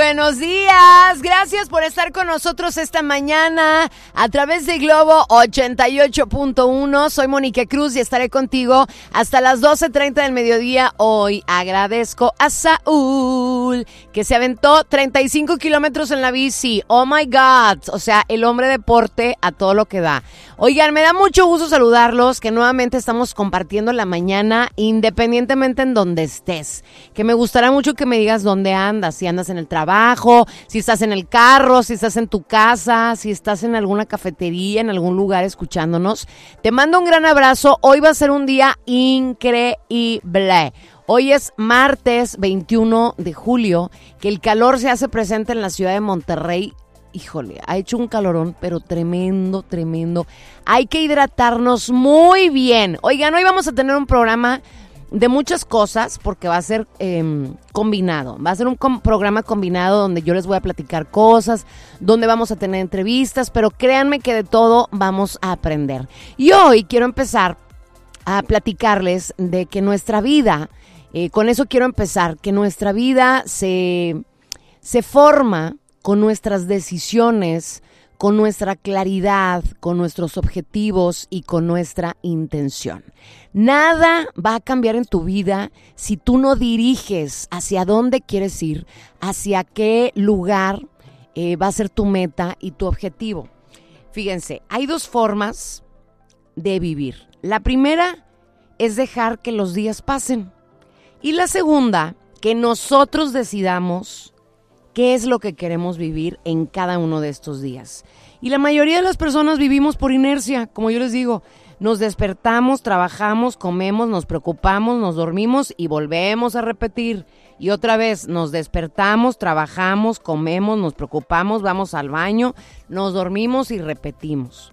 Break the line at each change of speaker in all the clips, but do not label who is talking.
buenos días. Gracias por estar con nosotros esta mañana a través de Globo 88.1. Soy Mónica Cruz y estaré contigo hasta las 12:30 del mediodía. Hoy agradezco a Saúl, que se aventó 35 kilómetros en la bici. Oh my God. O sea, el hombre deporte a todo lo que da. Oigan, me da mucho gusto saludarlos, que nuevamente estamos compartiendo la mañana, independientemente en donde estés. Que me gustará mucho que me digas dónde andas, si andas en el trabajo, si estás en el carro, si estás en tu casa, si estás en alguna cafetería, en algún lugar escuchándonos. Te mando un gran abrazo. Hoy va a ser un día increíble. Hoy es martes 21 de julio, que el calor se hace presente en la ciudad de Monterrey. Híjole, ha hecho un calorón, pero tremendo, tremendo. Hay que hidratarnos muy bien. Oigan, hoy vamos a tener un programa de muchas cosas, porque va a ser combinado. Va a ser un programa combinado donde yo les voy a platicar cosas, donde vamos a tener entrevistas, pero créanme que de todo vamos a aprender. Y hoy quiero empezar a platicarles de que nuestra vida, con eso quiero empezar, que nuestra vida se forma con nuestras decisiones, con nuestra claridad, con nuestros objetivos y con nuestra intención. Nada va a cambiar en tu vida si tú no diriges hacia dónde quieres ir, hacia qué lugar va a ser tu meta y tu objetivo. Fíjense, hay dos formas de vivir. La primera es dejar que los días pasen. Y la segunda, que nosotros decidamos qué es lo que queremos vivir en cada uno de estos días. Y la mayoría de las personas vivimos por inercia, como yo les digo. Nos despertamos, trabajamos, comemos, nos preocupamos, nos dormimos y volvemos a repetir. Y otra vez nos despertamos, trabajamos, comemos, nos preocupamos, vamos al baño, nos dormimos y repetimos.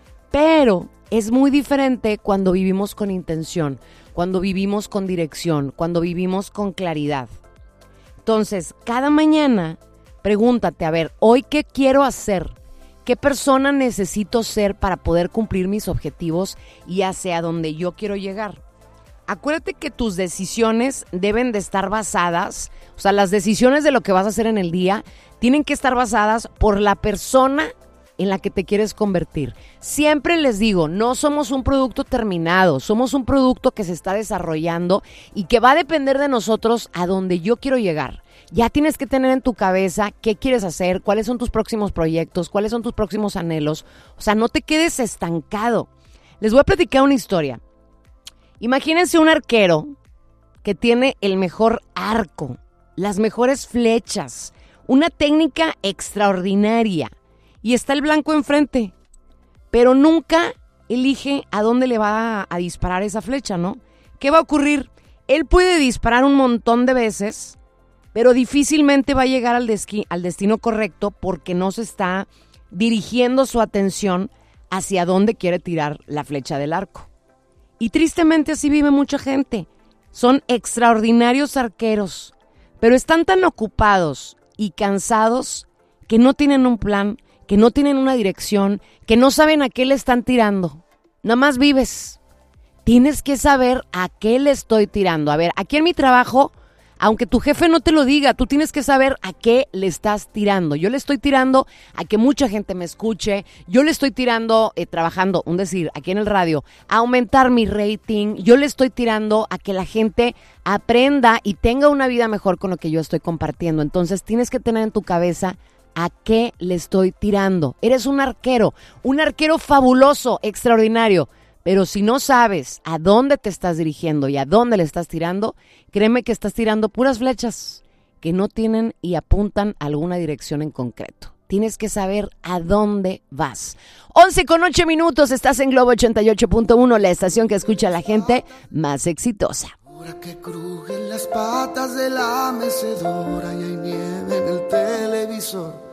Pero es muy diferente cuando vivimos con intención, cuando vivimos con dirección, cuando vivimos con claridad. Entonces, cada mañana pregúntate, a ver, ¿hoy qué quiero hacer? ¿Qué persona necesito ser para poder cumplir mis objetivos y hacia donde yo quiero llegar? Acuérdate que tus decisiones deben de estar basadas, o sea, las decisiones de lo que vas a hacer en el día tienen que estar basadas por la persona en la que te quieres convertir. Siempre les digo, no somos un producto terminado, somos un producto que se está desarrollando y que va a depender de nosotros a donde yo quiero llegar. Ya tienes que tener en tu cabeza qué quieres hacer, cuáles son tus próximos proyectos, cuáles son tus próximos anhelos. O sea, no te quedes estancado. Les voy a platicar una historia. Imagínense un arquero que tiene el mejor arco, las mejores flechas, una técnica extraordinaria. Y está el blanco enfrente, pero nunca elige a dónde le va a disparar esa flecha, ¿no? ¿Qué va a ocurrir? Él puede disparar un montón de veces, pero difícilmente va a llegar al destino correcto porque no se está dirigiendo su atención hacia dónde quiere tirar la flecha del arco. Y tristemente así vive mucha gente. Son extraordinarios arqueros, pero están tan ocupados y cansados que no tienen un plan, que no tienen una dirección, que no saben a qué le están tirando. Nada más vives. Tienes que saber a qué le estoy tirando. A ver, aquí en mi trabajo, aunque tu jefe no te lo diga, tú tienes que saber a qué le estás tirando. Yo le estoy tirando a que mucha gente me escuche. Yo le estoy tirando, trabajando, un decir, aquí en el radio, a aumentar mi rating. Yo le estoy tirando a que la gente aprenda y tenga una vida mejor con lo que yo estoy compartiendo. Entonces tienes que tener en tu cabeza ¿a qué le estoy tirando? Eres un arquero fabuloso, extraordinario. Pero si no sabes a dónde te estás dirigiendo y a dónde le estás tirando, créeme que estás tirando puras flechas que no tienen y apuntan a alguna dirección en concreto. Tienes que saber a dónde vas. 11:08, estás en Globo 88.1, la estación que escucha a la gente más exitosa.
Ahora que crujen las patas de la mecedora y hay nieve en el televisor.